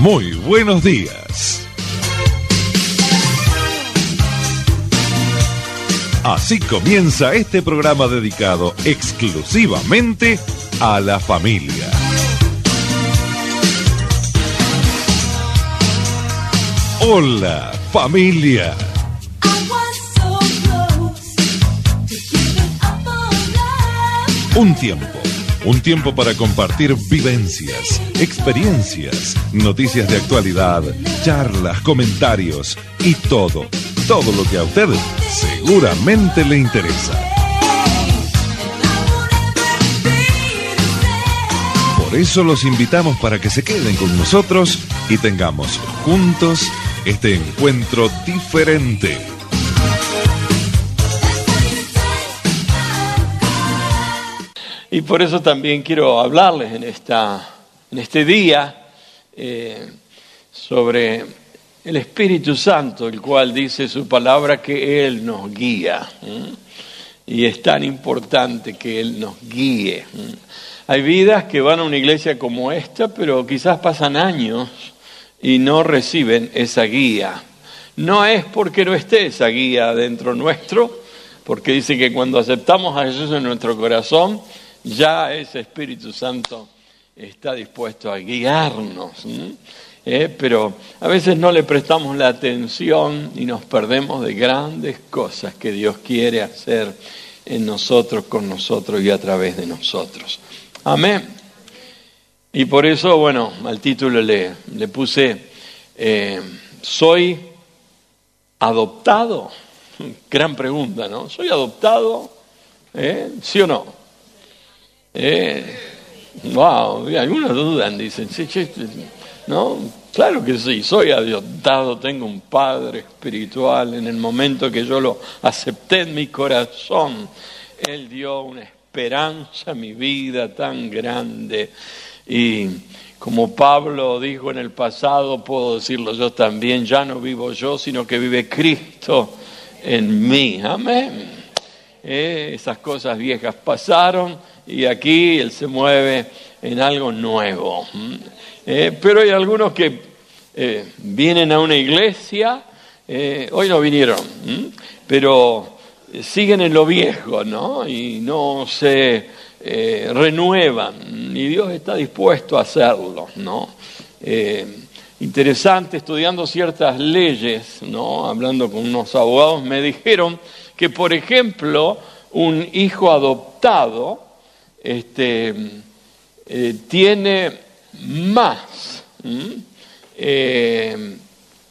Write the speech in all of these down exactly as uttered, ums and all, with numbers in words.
Muy buenos días. Así comienza este programa dedicado exclusivamente a la familia. Hola, familia. Un tiempo, un tiempo para compartir vivencias, experiencias, noticias de actualidad, charlas, comentarios y todo, todo lo que a usted seguramente le interesa. Por eso los invitamos para que se queden con nosotros y tengamos juntos este encuentro diferente. Y por eso también quiero hablarles en, esta, en este día eh, sobre el Espíritu Santo, el cual dice su palabra que Él nos guía. ¿eh? Y es tan importante que Él nos guíe. ¿eh? Hay vidas que van a una iglesia como esta, pero quizás pasan años y no reciben esa guía. No es porque no esté esa guía dentro nuestro, porque dice que cuando aceptamos a Jesús en nuestro corazón, ya ese Espíritu Santo está dispuesto a guiarnos. ¿eh? Eh, pero a veces no le prestamos la atención y nos perdemos de grandes cosas que Dios quiere hacer en nosotros, con nosotros y a través de nosotros. Amén. Y por eso, bueno, al título le, le puse, eh, ¿soy adoptado? Gran pregunta, ¿no? ¿Soy adoptado? ¿Eh? ¿Sí o no? Eh, wow, algunos dudan, dicen, sí, sí, no, claro que sí, soy adoptado, tengo un padre espiritual. En el momento que yo lo acepté en mi corazón, Él dio una esperanza a mi vida tan grande. Y como Pablo dijo en el pasado, puedo decirlo yo también, ya no vivo yo, sino que vive Cristo en mí. Amén. Eh, esas cosas viejas pasaron y aquí Él se mueve en algo nuevo. Eh, pero hay algunos que eh, vienen a una iglesia, eh, hoy no vinieron, ¿m? pero siguen en lo viejo, ¿no? Y no se eh, renuevan, y Dios está dispuesto a hacerlo, ¿no? Eh, interesante, estudiando ciertas leyes, ¿no? Hablando con unos abogados, me dijeron que, por ejemplo, un hijo adoptado este, eh, tiene más eh,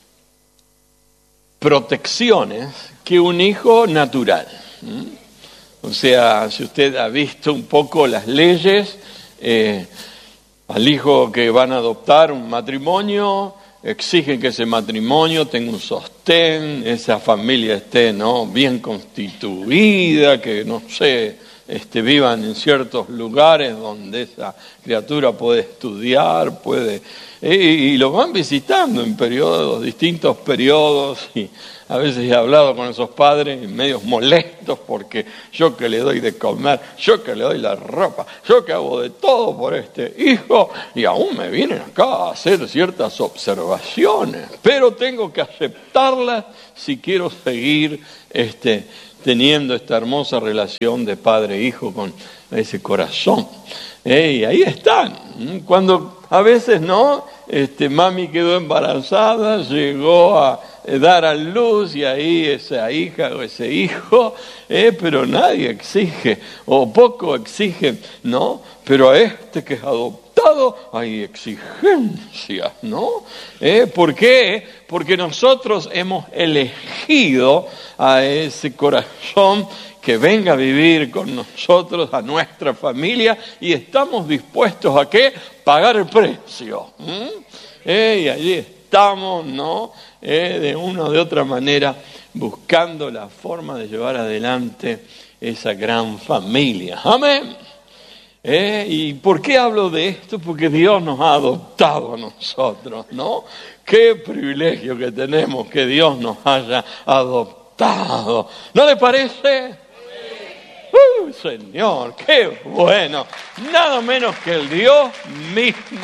protecciones que un hijo natural. O sea, si usted ha visto un poco las leyes, eh, al hijo que van a adoptar un matrimonio, exigen que ese matrimonio tenga un sostén, esa familia esté, ¿no?, bien constituida, que no sé, este, vivan en ciertos lugares donde esa criatura puede estudiar, puede y, y lo van visitando en periodos, distintos periodos, y a veces he hablado con esos padres medios molestos porque yo que le doy de comer, yo que le doy la ropa, yo que hago de todo por este hijo, y aún me vienen acá a hacer ciertas observaciones, pero tengo que aceptarlas si quiero seguir este, teniendo esta hermosa relación de padre-hijo con ese corazón. Eh, y ahí están. Cuando a veces no, este, mami quedó embarazada, llegó a dar a luz y ahí esa hija o ese hijo, eh, pero nadie exige, o poco exige, ¿no? Pero a este que es adoptado hay exigencias, ¿no? Eh, ¿Por qué? Porque nosotros hemos elegido a ese corazón que venga a vivir con nosotros, a nuestra familia, y estamos dispuestos a ¿qué? Pagar el precio. ¿Mm? Eh, y allí estamos, ¿no? Eh, de una o de otra manera, buscando la forma de llevar adelante esa gran familia. Amén. Eh, ¿Y por qué hablo de esto? Porque Dios nos ha adoptado a nosotros, ¿no? Qué privilegio que tenemos que Dios nos haya adoptado. ¿No le parece? ¡Uh, Señor! ¡Qué bueno! Nada menos que el Dios mismo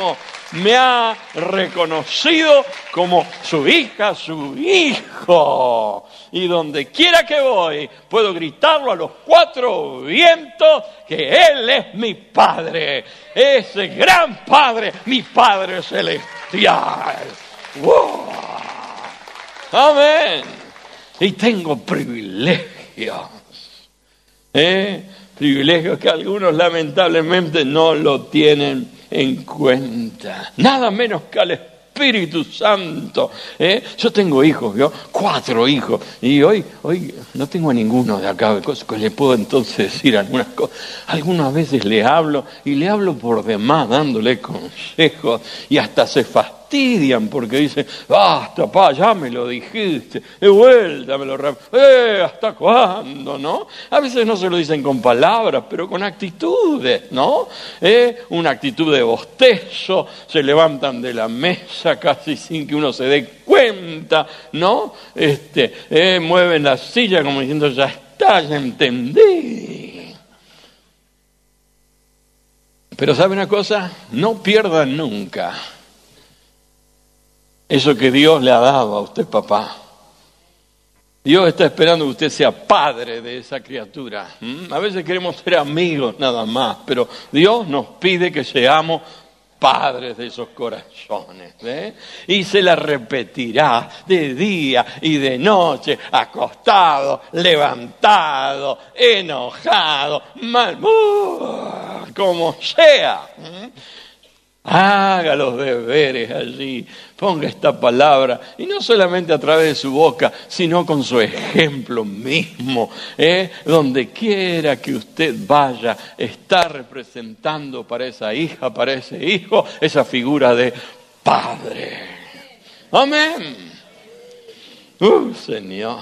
me ha reconocido como su hija, su hijo. Y donde quiera que voy, puedo gritarlo a los cuatro vientos que Él es mi Padre. Ese gran Padre, mi Padre celestial. ¡Wow! Amén. Y tengo privilegios. ¿Eh? Privilegios que algunos lamentablemente no lo tienen en cuenta. Nada menos que al Espíritu Santo. ¿Eh? Yo tengo hijos, yo cuatro hijos. Y hoy, hoy no tengo a ninguno de acá. Que le puedo entonces decir algunas cosas. Algunas veces le hablo y le hablo por demás, dándole consejos. Y hasta se fastidian porque dicen, basta, pa, ya me lo dijiste, de vuelta me lo rep- eh, ¿hasta cuándo, no? A veces no se lo dicen con palabras, pero con actitudes, ¿no? Eh, una actitud de bostezo, se levantan de la mesa casi sin que uno se dé cuenta, ¿no? Este, eh, mueven la silla como diciendo, ya está, ya entendí. Pero ¿sabe una cosa? No pierdan nunca eso que Dios le ha dado a usted, papá. Dios está esperando que usted sea padre de esa criatura. ¿Mm? A veces queremos ser amigos nada más, pero Dios nos pide que seamos padres de esos corazones. ¿eh? Y se la repetirá de día y de noche, acostado, levantado, enojado, mal, uh, como sea. ¿Mm? Haga los deberes allí, ponga esta palabra, y no solamente a través de su boca, sino con su ejemplo mismo. ¿eh? Donde quiera que usted vaya, está representando para esa hija, para ese hijo, esa figura de padre. Amén. Uh, Señor.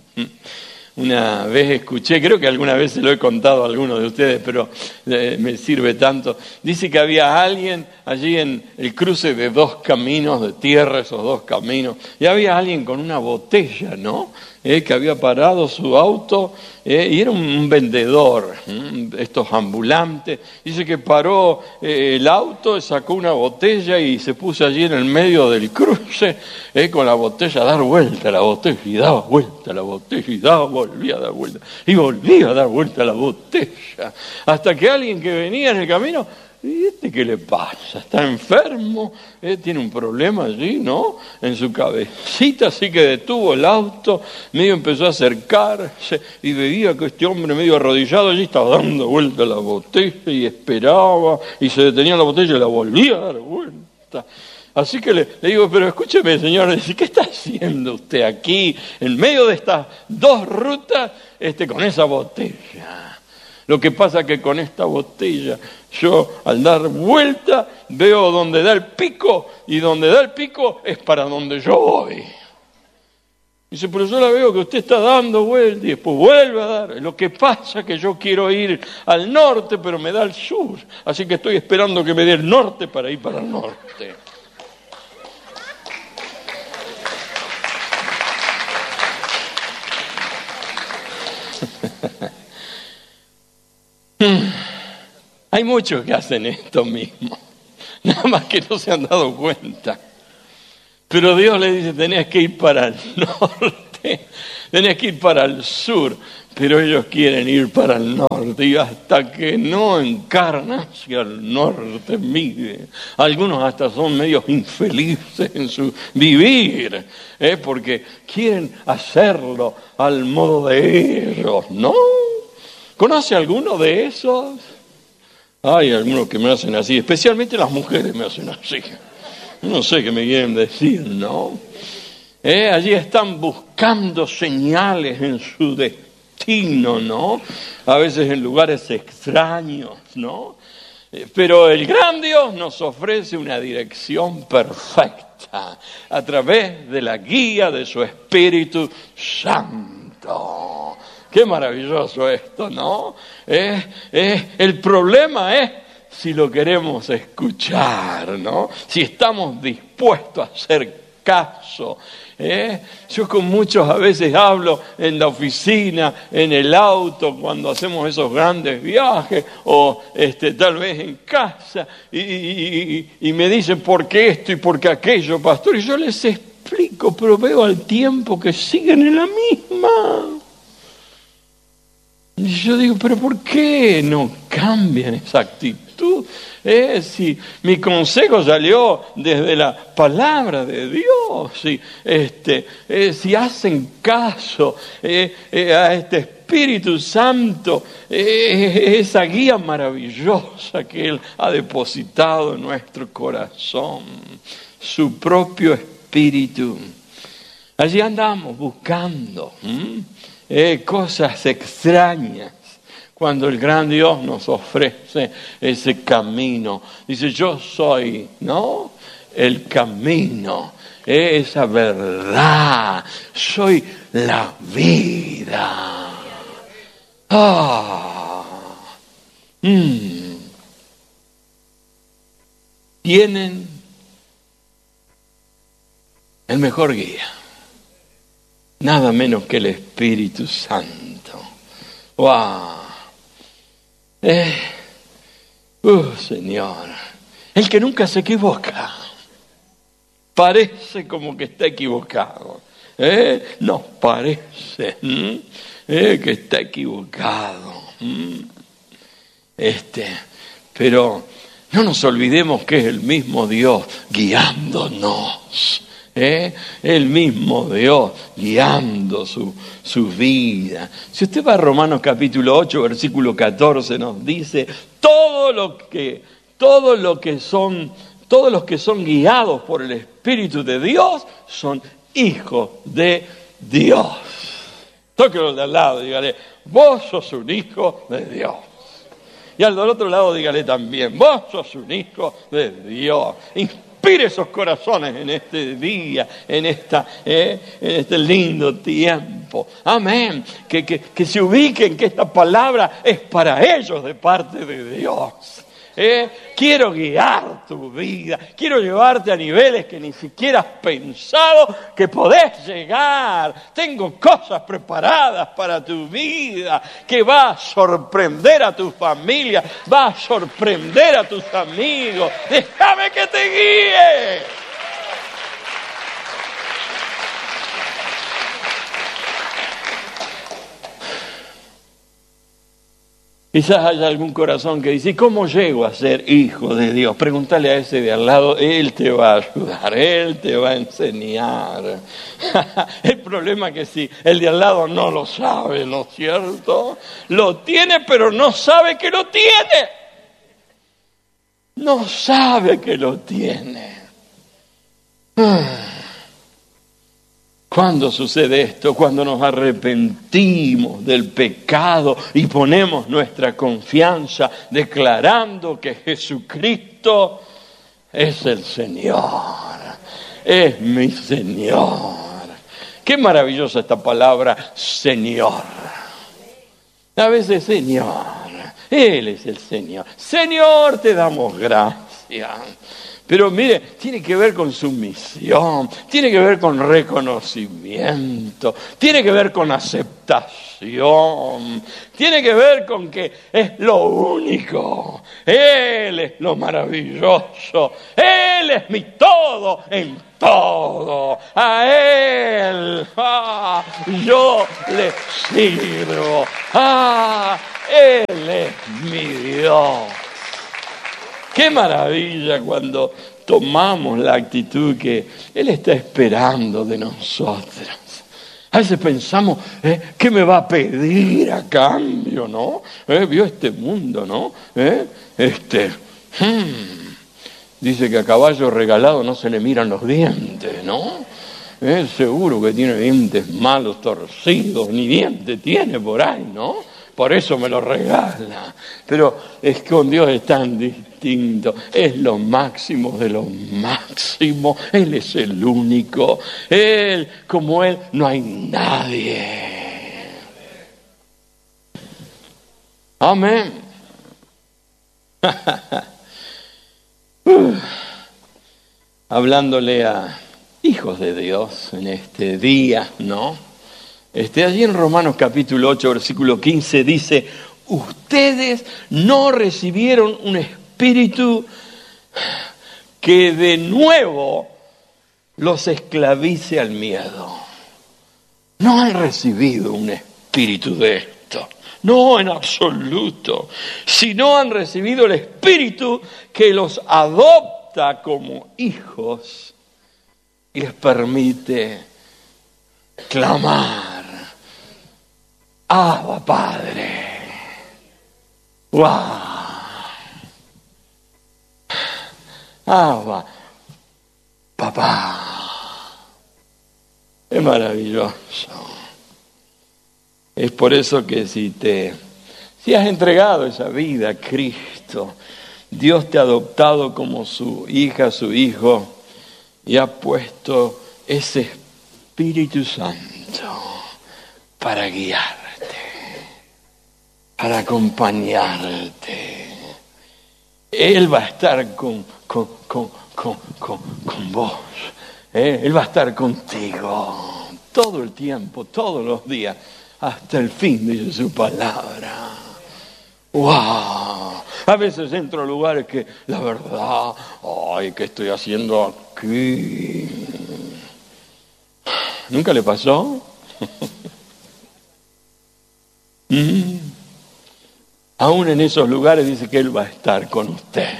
Una vez escuché, creo que alguna vez se lo he contado a alguno de ustedes, pero eh, me sirve tanto. Dice que había alguien allí en el cruce de dos caminos de tierra, esos dos caminos, y había alguien con una botella, ¿no? Eh, que había parado su auto, eh, y era un, un vendedor, ¿eh? estos ambulantes. Dice que paró eh, el auto, sacó una botella y se puso allí en el medio del cruce, eh, con la botella a dar vuelta a la botella, y daba vuelta a la botella, y daba, volvía a dar vuelta, y volvía a dar vuelta a la botella, hasta que alguien que venía en el camino, ¿y este qué le pasa? ¿Está enfermo? ¿Eh? ¿Tiene un problema allí, no? En su cabecita, así que detuvo el auto, medio empezó a acercarse y veía que este hombre medio arrodillado allí estaba dando vuelta a la botella y esperaba, y se detenía la botella y la volvía a dar vuelta. Así que le, le digo, pero escúcheme, señor, ¿qué está haciendo usted aquí, en medio de estas dos rutas, este, con esa botella? Lo que pasa es que con esta botella, yo al dar vuelta, veo donde da el pico, y donde da el pico es para donde yo voy. Dice, pero yo la veo que usted está dando vuelta y después vuelve a dar. Lo que pasa es que yo quiero ir al norte, pero me da al sur. Así que estoy esperando que me dé el norte para ir para el norte. Hay muchos que hacen esto mismo, nada más que no se han dado cuenta. Pero Dios le dice, tenés que ir para el norte, tenés que ir para el sur, pero ellos quieren ir para el norte, y hasta que no encarnan hacia el norte, mire, algunos hasta son medios infelices en su vivir, ¿eh? porque quieren hacerlo al modo de ellos, ¿no? ¿Conoce alguno de esos? Hay algunos que me hacen así, especialmente las mujeres me hacen así. No sé qué me quieren decir, ¿no? Eh, allí están buscando señales en su destino, ¿no? A veces en lugares extraños, ¿no? Eh, pero el gran Dios nos ofrece una dirección perfecta a través de la guía de su Espíritu Santo. Qué maravilloso esto, ¿no? Eh, eh, el problema es si lo queremos escuchar, ¿no? Si estamos dispuestos a hacer caso. ¿Eh? Yo con muchos a veces hablo en la oficina, en el auto, cuando hacemos esos grandes viajes, o este, tal vez en casa, y, y, y me dicen por qué esto y por qué aquello, pastor, y yo les explico, pero veo al tiempo que siguen en la misma. Y yo digo, pero ¿por qué no cambian esa actitud? Eh, si mi consejo salió desde la palabra de Dios, si, este, eh, si hacen caso eh, eh, a este Espíritu Santo, eh, esa guía maravillosa que Él ha depositado en nuestro corazón, su propio Espíritu. Allí andamos buscando ¿m? Eh, cosas extrañas. Cuando el gran Dios nos ofrece ese camino, dice, yo soy, ¿no? El camino, esa verdad, soy la vida. Ah, mm. Tienen el mejor guía, nada menos que el Espíritu Santo. ¡Wow! Eh, uh, Señor, el que nunca se equivoca, parece como que está equivocado, eh, nos parece eh, que está equivocado, ¿m? este, pero no nos olvidemos que es el mismo Dios guiándonos. ¿Eh? El mismo Dios guiando su, su vida. Si usted va a Romanos capítulo ocho, versículo catorce, nos dice, todo lo que, todo lo que son, todos los que son guiados por el Espíritu de Dios son hijos de Dios. Tóquelo de al lado, dígale, vos sos un hijo de Dios. Y al del otro lado dígale también, vos sos un hijo de Dios. Inspire esos corazones en este día, en, esta, eh, en este lindo tiempo. Amén. Que, que, que se ubiquen que esta palabra es para ellos de parte de Dios. Eh, quiero guiar tu vida, quiero llevarte a niveles que ni siquiera has pensado que podés llegar. Tengo cosas preparadas para tu vida que va a sorprender a tu familia, va a sorprender a tus amigos. Déjame que te guíe. Quizás haya algún corazón que dice, ¿cómo llego a ser hijo de Dios? Pregúntale a ese de al lado, Él te va a ayudar, Él te va a enseñar. El problema es que si el de al lado no lo sabe, ¿no es cierto? Lo tiene, pero no sabe que lo tiene. No sabe que lo tiene. ¿Cuándo sucede esto? Cuando nos arrepentimos del pecado y ponemos nuestra confianza declarando que Jesucristo es el Señor, es mi Señor. Qué maravillosa esta palabra, Señor. A veces, Señor, Él es el Señor. Señor, te damos gracias. Pero mire, tiene que ver con sumisión, tiene que ver con reconocimiento, tiene que ver con aceptación, tiene que ver con que es lo único. Él es lo maravilloso, Él es mi todo en todo. A Él ah, yo le sirvo. Ah, Él es mi Dios. Qué maravilla cuando tomamos la actitud que Él está esperando de nosotros. A veces pensamos, ¿eh? ¿qué me va a pedir a cambio, no? ¿Eh? Vio este mundo, ¿no? ¿Eh? Este, hmm, dice que a caballo regalado no se le miran los dientes, ¿no? ¿Eh? Seguro que tiene dientes malos, torcidos, ni dientes tiene por ahí, ¿no? Por eso me lo regala. Pero es que con Dios es tan distinto. Es lo máximo de lo máximo. Él es el único. Él, como Él, no hay nadie. Amén. Hablándole a hijos de Dios en este día, ¿no? Este, allí en Romanos capítulo ocho, versículo quince dice, ustedes no recibieron un espíritu que de nuevo los esclavice al miedo. No han recibido un espíritu de esto, no en absoluto, sino han recibido el espíritu que los adopta como hijos y les permite clamar, Abba, Padre. ¡Wow! Abba, papá. Es maravilloso. Es por eso que si te, si has entregado esa vida a Cristo, Dios te ha adoptado como su hija, su hijo, y ha puesto ese Espíritu Santo para guiarte, para acompañarte. Él va a estar con, con, con, con, con, con vos. ¿eh? Él va a estar contigo todo el tiempo, todos los días, hasta el fin, dice su palabra. ¡Wow! A veces entro a lugares que, la verdad, ¡ay, qué estoy haciendo aquí! ¿Nunca le pasó? ¿Mm? Aún en esos lugares dice que Él va a estar con usted.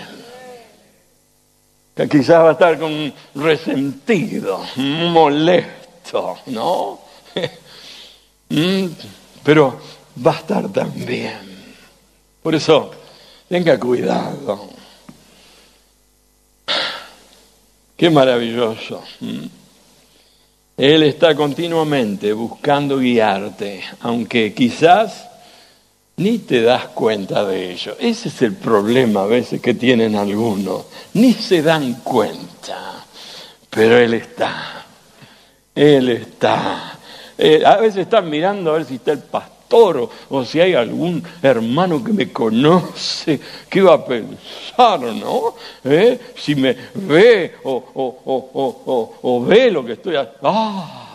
Que quizás va a estar con resentido, molesto, ¿no? Pero va a estar también. Por eso, tenga cuidado. Qué maravilloso. Él está continuamente buscando guiarte, aunque quizás ni te das cuenta de ello. Ese es el problema a veces que tienen algunos. Ni se dan cuenta. Pero Él está. Él está. Eh, a veces están mirando a ver si está el pastor o, o si hay algún hermano que me conoce. ¿Qué va a pensar, no? ¿Eh? Si me ve o, o, o, o, o, o ve lo que estoy haciendo. ¡Ah!